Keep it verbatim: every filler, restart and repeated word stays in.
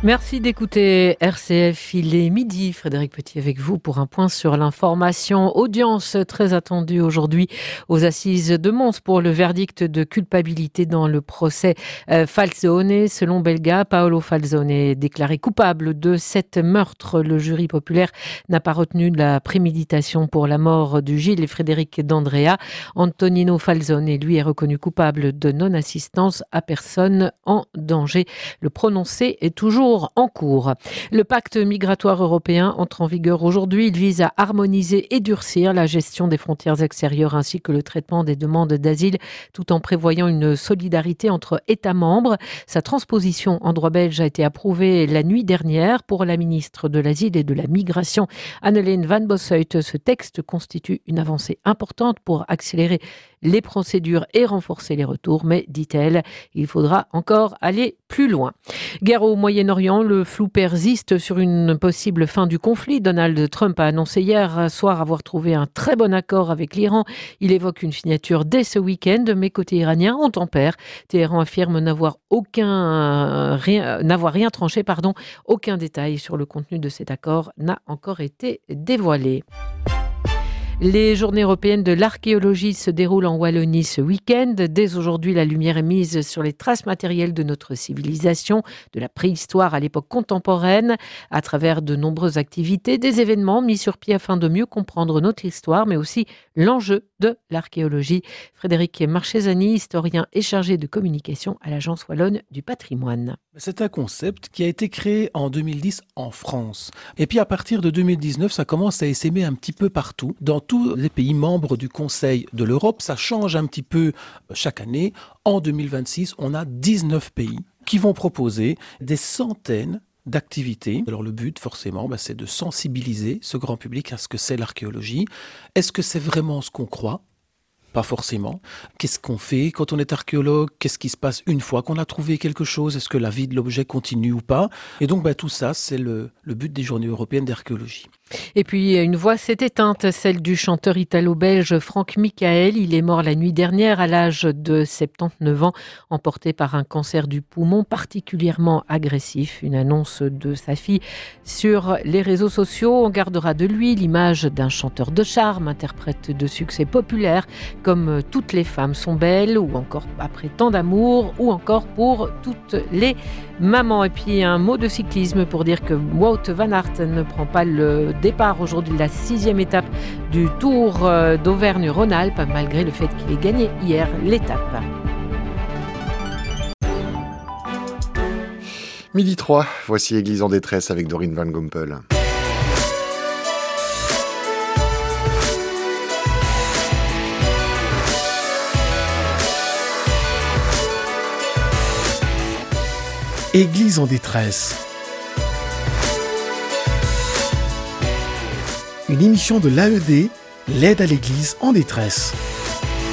Merci d'écouter R C F, il est midi. Frédéric Petit avec vous pour un point sur l'information. Audience très attendue aujourd'hui aux assises de Mons pour le verdict de culpabilité dans le procès euh, Falzone. Selon Belga, Paolo Falzone est déclaré coupable de sept meurtres. Le jury populaire n'a pas retenu la préméditation pour la mort du Gilles et Frédéric d'Andrea. Antonino Falzone, lui, est reconnu coupable de non-assistance à personne en danger. Le prononcé est toujours en cours. Le pacte migratoire européen entre en vigueur aujourd'hui. Il vise à harmoniser et durcir la gestion des frontières extérieures ainsi que le traitement des demandes d'asile tout en prévoyant une solidarité entre États membres. Sa transposition en droit belge a été approuvée la nuit dernière pour la ministre de l'Asile et de la Migration, Anneleen van Bossuyt. Ce texte constitue une avancée importante pour accélérer les procédures et renforcer les retours, mais, dit-elle, il faudra encore aller plus loin. Guerre au Moyen-Orient, le flou persiste sur une possible fin du conflit. Donald Trump a annoncé hier soir avoir trouvé un très bon accord avec l'Iran. Il évoque une signature dès ce week-end, mais côté iranien, on tempère. Téhéran affirme n'avoir aucun, rien, n'avoir rien tranché, pardon. Aucun détail sur le contenu de cet accord n'a encore été dévoilé. Les journées européennes de l'archéologie se déroulent en Wallonie ce week-end. Dès aujourd'hui, la lumière est mise sur les traces matérielles de notre civilisation, de la préhistoire à l'époque contemporaine, à travers de nombreuses activités, des événements mis sur pied afin de mieux comprendre notre histoire, mais aussi l'enjeu de l'archéologie. Frédéric Marchesani, historien et chargé de communication à l'Agence Wallonne du patrimoine. C'est un concept qui a été créé en deux mille dix en France. Et puis à partir de deux mille dix-neuf, ça commence à essaimer un petit peu partout. Dans tous les pays membres du Conseil de l'Europe, ça change un petit peu chaque année. En deux mille vingt-six, on a dix-neuf pays qui vont proposer des centaines d'activités. Alors le but, forcément, bah, c'est de sensibiliser ce grand public à ce que c'est l'archéologie. Est-ce que c'est vraiment ce qu'on croit ? Pas forcément. Qu'est-ce qu'on fait quand on est archéologue ? Qu'est-ce qui se passe une fois qu'on a trouvé quelque chose ? Est-ce que la vie de l'objet continue ou pas ? Et donc bah, tout ça, c'est le, le but des Journées européennes d'archéologie. Et puis une voix s'est éteinte, celle du chanteur italo-belge Franck Michael. Il est mort la nuit dernière à l'âge de soixante-dix-neuf ans, emporté par un cancer du poumon particulièrement agressif. Une annonce de sa fille sur les réseaux sociaux. On gardera de lui l'image d'un chanteur de charme, interprète de succès populaire, comme Toutes les femmes sont belles, ou encore Après tant d'amour, ou encore Pour toutes les mamans. Et puis un mot de cyclisme pour dire que Wout van Aert ne prend pas le départ aujourd'hui de la sixième étape du Tour d'Auvergne-Rhône-Alpes, malgré le fait qu'il ait gagné hier l'étape. Midi trois, voici Église en détresse avec Dorine Van Gompel. Église en détresse. Une émission de l'A E D, l'aide à l'Église en détresse.